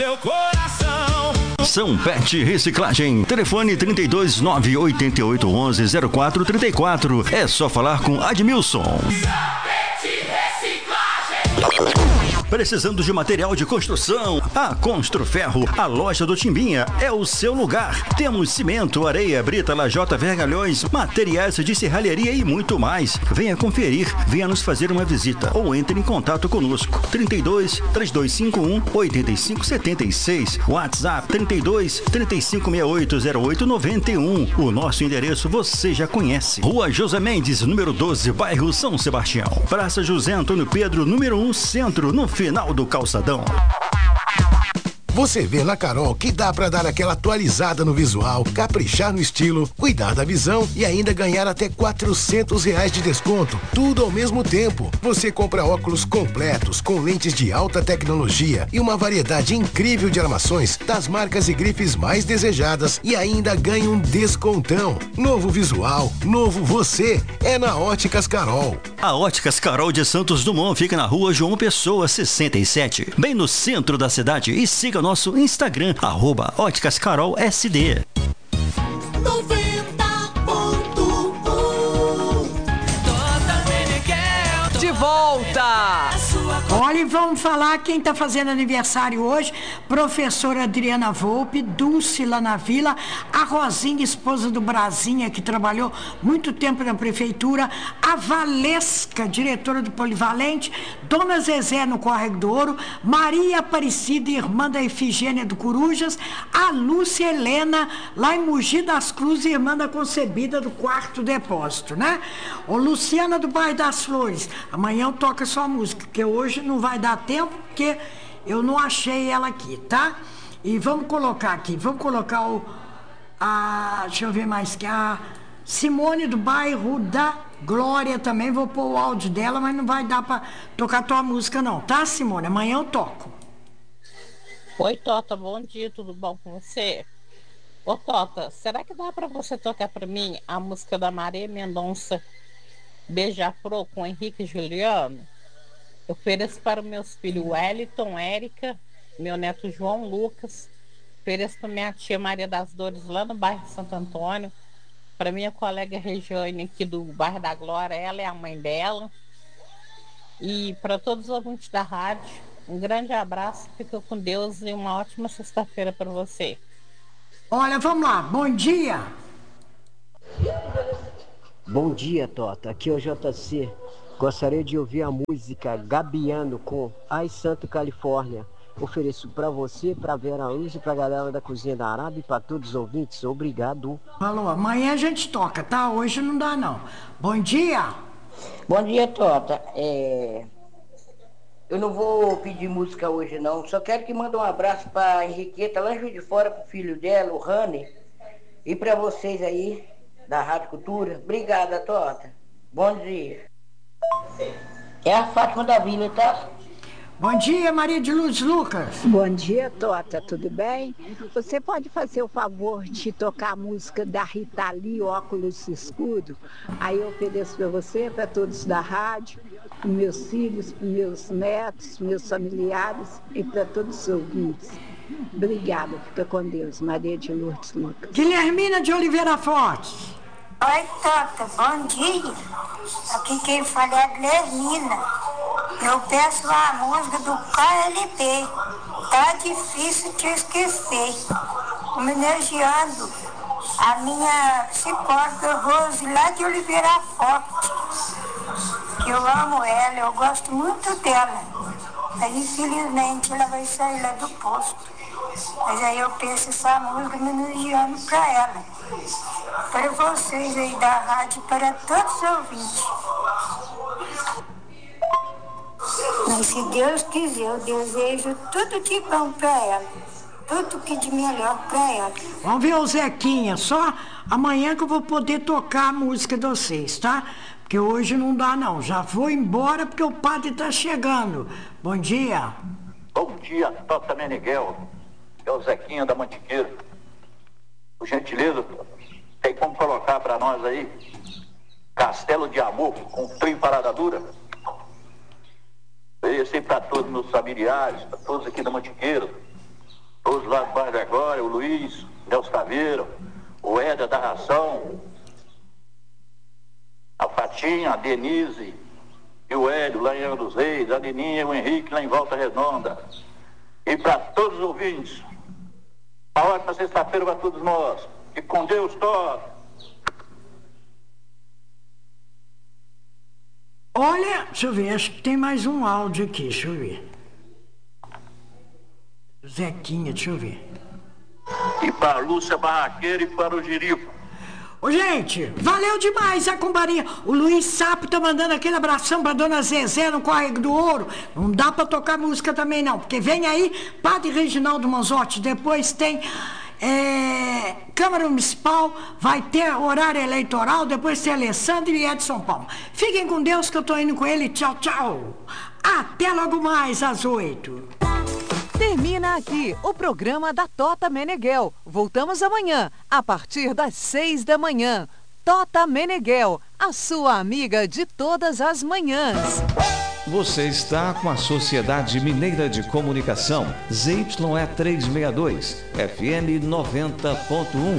Meu coração. São Pet Reciclagem. Telefone 32988110434. É só falar com Admilson. Precisando de material de construção? A Construferro, a loja do Timbinha, é o seu lugar. Temos cimento, areia, brita, lajota, vergalhões, materiais de serralheria e muito mais. Venha conferir, venha nos fazer uma visita ou entre em contato conosco. 32-3251-8576. WhatsApp 32-3568-0891. O nosso endereço você já conhece. Rua José Mendes, número 12, bairro São Sebastião. Praça José Antônio Pedro, número 1, Centro, no final do calçadão. Você vê na Carol que dá pra dar aquela atualizada no visual, caprichar no estilo, cuidar da visão e ainda ganhar até R$400 de desconto. Tudo ao mesmo tempo. Você compra óculos completos com lentes de alta tecnologia e uma variedade incrível de armações das marcas e grifes mais desejadas e ainda ganha um descontão. Novo visual, novo você, é na Óticas Carol. A Óticas Carol de Santos Dumont fica na rua João Pessoa, 67, bem no centro da cidade. E siga nosso Instagram, @óticascarolsd. 90.1 de volta! Olha, e vamos falar quem está fazendo aniversário hoje: professora Adriana Volpe, Dulce lá na Vila, a Rosinha, esposa do Brasinha, que trabalhou muito tempo na prefeitura, a Valesca, diretora do Polivalente, Dona Zezé no Córrego do Ouro, Maria Aparecida, irmã da Efigênia do Corujas, a Lúcia Helena, lá em Mogi das Cruzes, irmã da Concebida do Quarto Depósito, né? Ô Luciana do Bairro das Flores, amanhã eu toco a sua música, porque hoje não vai dar tempo, porque eu não achei ela aqui, tá? E vamos colocar aqui, deixa eu ver mais, que a Simone do Bairro da Glória também, vou pôr o áudio dela, mas não vai dar pra tocar tua música não, tá, Simone? Amanhã eu toco. Oi, Tota, bom dia, tudo bom com você? Ô, Tota, será que dá pra você tocar pra mim a música da Maria Mendonça, Beija-Flor, com Henrique e Juliano? Eu ofereço para os meus filhos Wellington, Érica, meu neto João Lucas, ofereço para minha tia Maria das Dores, lá no bairro Santo Antônio, para minha colega Regiane, aqui do bairro da Glória, ela é a mãe dela, e para todos os ouvintes da rádio, um grande abraço, fica com Deus e uma ótima sexta-feira para você. Olha, vamos lá, bom dia! Bom dia, Tota, aqui é o JC. Gostaria de ouvir a música Gabiano com Ai Santo Califórnia. Ofereço para você, para Vera Luz e para a galera da Cozinha da Arábia e para todos os ouvintes. Obrigado. Falou, amanhã a gente toca, tá? Hoje não dá, não. Bom dia! Bom dia, Tota. Eu não vou pedir música hoje, não. Só quero que mande um abraço para a Henriqueta, lá em Juiz de Fora, pro filho dela, o Rani. E para vocês aí, da Rádio Cultura. Obrigada, Tota. Bom dia. É a Fátima da Vila, tá? Bom dia, Maria de Luz Lucas. Bom dia, Tota, tudo bem? Você pode fazer o favor de tocar a música da Rita Lee, Óculos Escuro? Aí eu ofereço para você, para todos da rádio, para meus filhos, para meus netos, meus familiares e para todos os ouvintes. Obrigada, fica com Deus. Maria de Lourdes Lucas. Guilhermina de Oliveira Forte. Oi, Tota, bom dia. Aqui quem fala é a Guilhermina. Eu peço a música do KLB. Tá difícil te esquecer. Homenageando a minha psicóloga Rose, lá de Oliveira Forte. Que eu amo ela, eu gosto muito dela. Mas infelizmente ela vai sair lá do posto. Mas aí eu penso essa música homenageando pra ela. Para vocês aí da rádio, para todos os ouvintes. Mas se Deus quiser, eu desejo tudo de bom para ela. Tudo que de melhor para ela. Vamos ver o Zequinha, só amanhã que eu vou poder tocar a música de vocês, tá? Porque hoje não dá não, já vou embora porque o padre tá chegando. Bom dia. Bom dia, Tota Meneghel. É o Zequinha da Mantiqueira. Por gentileza, tem como colocar para nós aí Castelo de Amor com Trio Parada Dura? Esse aí para todos meus familiares, para todos aqui da Mantiqueira. Luiz, Nelson Caveira, o Éder da Ração, a Fatinha, a Denise e o Hélio lá em Angra dos Reis, a Nininha e o Henrique lá em Volta Redonda. E para todos os ouvintes, uma ótima sexta-feira para todos nós. E com Deus, Tota. Olha, deixa eu ver, acho que tem mais um áudio aqui, deixa eu ver. Zequinha, deixa eu ver. E para a Lúcia Barraqueira e para o Jerico. Ô, gente, valeu demais a combarinha. O Luiz Sapo tá mandando aquele abração pra dona Zezé no Córrego do Ouro. Não dá pra tocar música também, não, porque vem aí Padre Reginaldo Manzotti, depois tem Câmara Municipal, vai ter horário eleitoral, depois tem Alessandro e Edson Palma. Fiquem com Deus que eu tô indo com ele. Tchau, tchau. Até logo mais, às 8. Termina aqui o programa da Tota Meneghel. Voltamos amanhã, a partir das 6 da manhã. Tota Meneghel, a sua amiga de todas as manhãs. Você está com a Sociedade Mineira de Comunicação, ZYE 362, FM 90.1.